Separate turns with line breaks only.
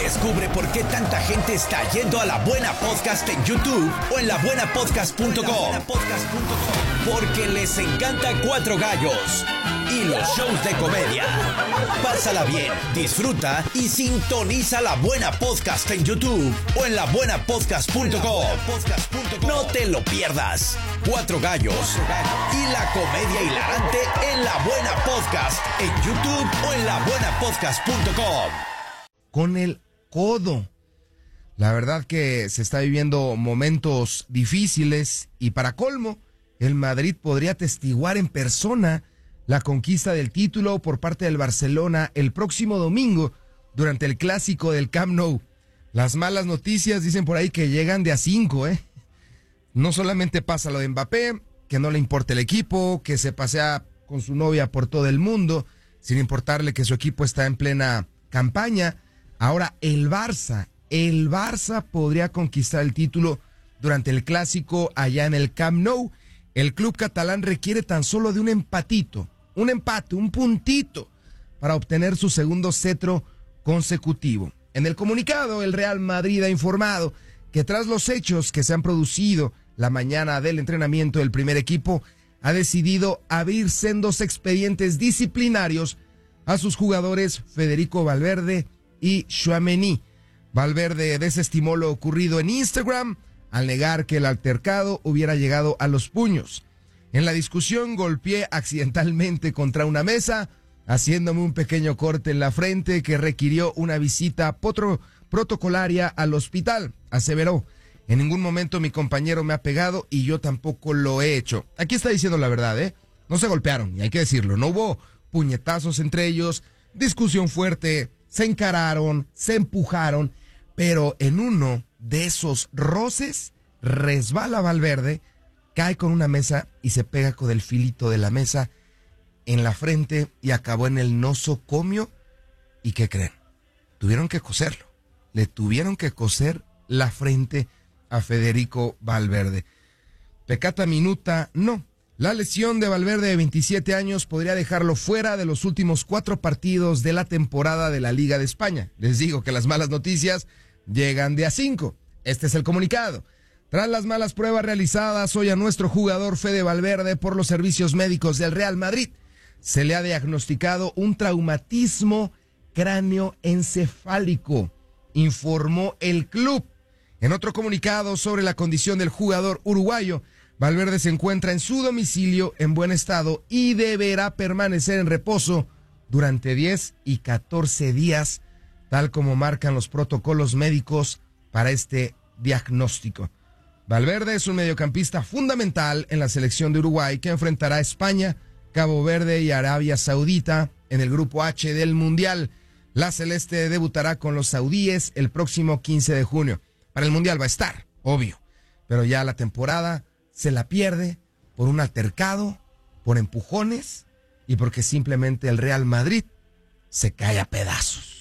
Descubre por qué tanta gente está yendo a La Buena Podcast en YouTube o en labuenapodcast.com. Porque les encanta Cuatro Gallos y los shows de comedia. Pásala bien, disfruta y sintoniza La Buena Podcast en YouTube o en labuenapodcast.com. No te lo pierdas. Cuatro Gallos y la comedia hilarante en La Buena Podcast en YouTube o en labuenapodcast.com.
Con el codo. La verdad que se está viviendo momentos difíciles y para colmo, el Madrid podría atestiguar en persona la conquista del título por parte del Barcelona el próximo domingo durante el clásico del Camp Nou. Las malas noticias dicen por ahí que llegan de a 5, No solamente pasa lo de Mbappé, que no le importa el equipo, que se pasea con su novia por todo el mundo, sin importarle que su equipo está en plena campaña. Ahora el Barça podría conquistar el título durante el clásico allá en el Camp Nou. El club catalán requiere tan solo de un empatito, un empate, un puntito para obtener su segundo cetro consecutivo. En el comunicado, el Real Madrid ha informado que tras los hechos que se han producido la mañana del entrenamiento del primer equipo, ha decidido abrir sendos expedientes disciplinarios a sus jugadores Federico Valverde y Tchouaméni. Valverde desestimó lo ocurrido en Instagram al negar que el altercado hubiera llegado a los puños. En la discusión golpeé accidentalmente contra una mesa, haciéndome un pequeño corte en la frente que requirió una visita protocolaria al hospital, aseveró. En ningún momento mi compañero me ha pegado y yo tampoco lo he hecho. Aquí está diciendo la verdad, No se golpearon, y hay que decirlo, no hubo puñetazos entre ellos, discusión fuerte, se encararon, se empujaron, pero en uno de esos roces resbala Valverde, cae con una mesa y se pega con el filito de la mesa en la frente y acabó en el nosocomio. ¿Y qué creen? Tuvieron que coserlo. Le tuvieron que coser la frente a Federico Valverde. Peccata minuta, no. La lesión de Valverde de 27 años podría dejarlo fuera de los últimos 4 partidos de la temporada de la Liga de España. Les digo que las malas noticias llegan de a 5. Este es el comunicado. Tras las malas pruebas realizadas hoy a nuestro jugador Fede Valverde por los servicios médicos del Real Madrid, se le ha diagnosticado un traumatismo cráneoencefálico, informó el club. En otro comunicado sobre la condición del jugador uruguayo, Valverde se encuentra en su domicilio en buen estado y deberá permanecer en reposo durante 10 y 14 días, tal como marcan los protocolos médicos para este diagnóstico. Valverde es un mediocampista fundamental en la selección de Uruguay que enfrentará a España, Cabo Verde y Arabia Saudita en el grupo H del Mundial. La celeste debutará con los saudíes el próximo 15 de junio. Para el Mundial va a estar, obvio, pero ya la temporada se la pierde por un altercado, por empujones y porque simplemente el Real Madrid se cae a pedazos.